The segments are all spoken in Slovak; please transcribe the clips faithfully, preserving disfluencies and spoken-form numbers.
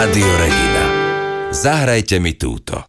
Rádio Regina. Zahrajte mi túto.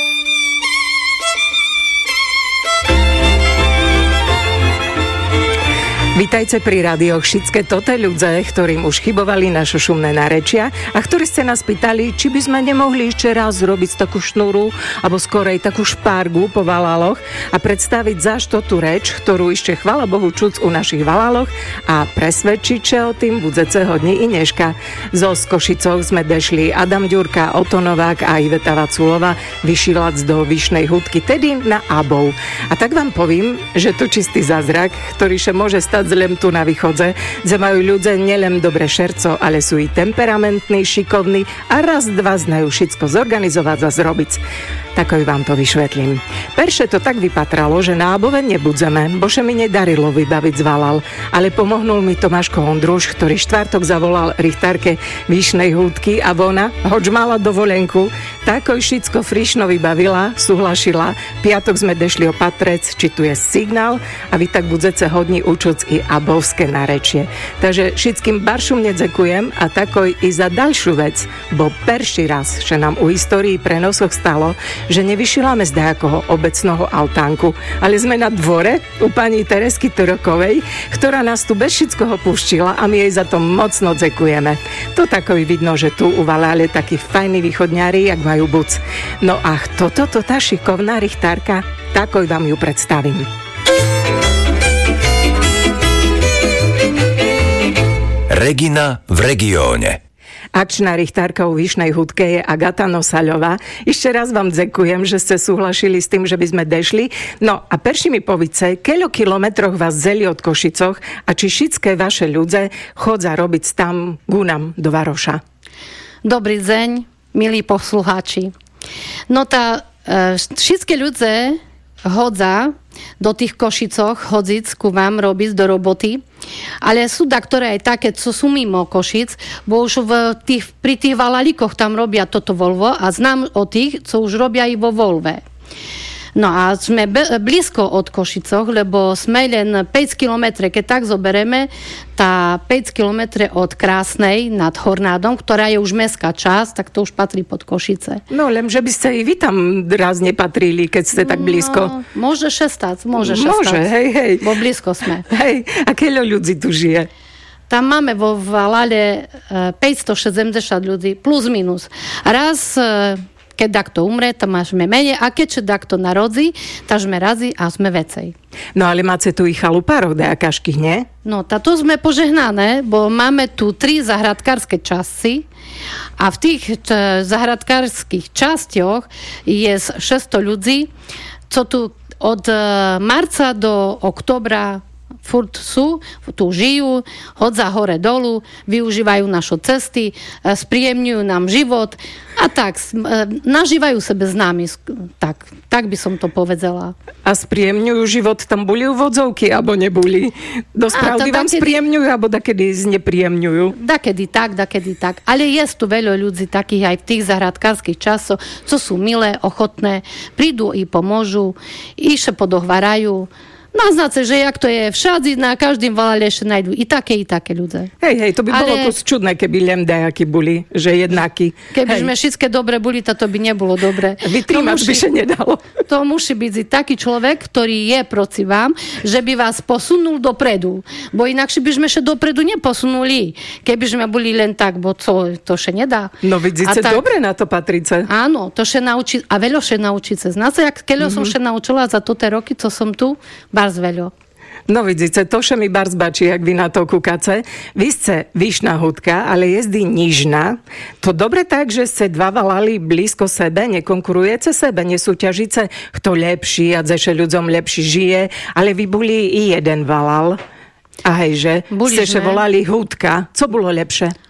Vítajte pri rádioch všetké toté ľudze, ktorým už chybovali naše šumné nárečia a ktorí ste nás pýtali, či by sme nemohli ešte raz zrobiť takú šnúru alebo skorej takú špárgu po valaloch a predstaviť zašto tú reč, ktorú ešte chvála Bohu čuc u našich valaloch a presvedčiť, že o tým budúce hodní i Nežka. Zo Skošicov sme dešli Adam Ďurka, Oto Novák a Iveta Vaculova vyšilac do Vyšnej hudky, tedy na Abov. A tak vám povím, že to čistý zázrak, ktorý sa môže stať zlem tu na východze, že majú ľudia nielen dobré šerco, ale sú i temperamentní, šikovní a raz, dva znajú všetko zorganizovať a zrobiť. Takoj vám to vyšvetlím. Perše to tak vypatralo, že na Above nebudzeme, bože mi nedarilo vybaviť zvalal, ale pomohnul mi Tomáško Ondruš, ktorý štvrtok zavolal richtárke Vyšnej hudky a ona, hoď mala dovolenku, takoj všetko frišno vybavila, súhlašila. Piatok sme dešli o Patrec, či tu je signál a vy tak budzece hodní učuc i abovské narečie. Takže všetkým baršumne ďakujem a takoj i za ďalšiu vec, bo perší raz, že nám u histórii prenosoch stalo, že nevyšiláme z nejakého obecného altánku, ale sme na dvore u pani Teresky Torokovej, ktorá nás tu bez všetkoho puštila a my jej za to mocno ďakujeme. To takový vidno, že tu uvalali takí fajní východňári, jak majú buc. No a toto to tá šikovná richtárka, takoj vám ju predstavím. Regina v regióne. Akčná richtárka u Vyšnej hudke je Agata Nosaľová. Ešte raz vám ďakujem, že ste súhlašili s tým, že by sme dešli. No a perši mi povice, keľo kilometroch vás zeli od Košicoch a či všetké vaše ľudze chodza robiť tam gunam do Varoša? Dobrý deň, milí poslucháči. No tá, e, všetké ľudze hodza do tých Košicoch, hodzic ku vám robiť do roboty. Ale sú da, ktoré aj také, co sú mimo Košic, bo už v tých, pri tých valalíkoch tam robia toto Volvo a znam o tých, co už robia i vo Volve. No a sme be- blízko od Košicoch, lebo sme len päť kilometrov, keď tak zobereme, tá päť kilometrov od Krásnej nad Hornádom, ktorá je už mestská časť, tak to už patrí pod Košice. No len, že by ste i vy tam raz nepatrili, keď ste tak blízko. No, môže šestať, môže šestať. Môže, hej, hej. Bo blízko sme. Hej, a keľo ľudí tu žije? Tam máme vo Valale päťstošesťdesiat ľudí, plus minus. Raz... Keď takto umre, tam máš menej a keď takto narodí, tak sme razi a sme vecej. No ale máte tu i chalupárov nejakaškých, nie? No, táto sme požehnané, bo máme tu tri zahradkárske časti a v tých č- zahradkárskych častioch je šesťsto ľudí, co tu od marca do októbra furt sú, tu žijú, hodza hore dolu, využívajú naše cesty, spríjemňujú nám život a tak, nažívajú sebe s nami, tak, tak by som to povedala. A spríjemňujú život, tam boli uvodzovky, alebo neboli? Dospravdy vám dakedy... spríjemňujú, alebo dakedy znepríjemňujú? Dakedy tak, dakedy tak. Ale je tu veľa ľudí takých aj v tých zahradkárskych časoch, co sú milé, ochotné, prídu i pomôžu, iše podohvarajú. Naznáce, že jak to je všade, na každým valale ešte nájdú i také, i také ľudia. Hej, hej, to by ale... bolo kus čudné, keby len dajakí boli, že jednáky. Keby sme všetké dobre boli, to by nebolo dobre. Vytrímať by sa nedalo. To musí byť i taký človek, ktorý je proti vám, že by vás posunul dopredu. Bo inakšie by sme sa dopredu neposunuli. Keby sme boli len tak, bo co, to sa nedá. No vidíte, tak... dobre na to patrice. Áno, to sa naučí, a veľa sa naučí cez nás. Jak keľo mm-hmm. som sa naučila za toto roky, co som tu, barz veľa. No vidíte, to še mi barz bačí, jak vy na to kúkace. Vy ste Vyšná hudka, ale jezdí Nižná. To dobre tak, že ste dva valali blízko sebe, nekonkurujete sebe, nesúťažíte, kto lepší a že ľuďom lepší žije, ale vy boli i jeden valal. A hej, že Boli ste še volali hudka. Co bolo lepšie?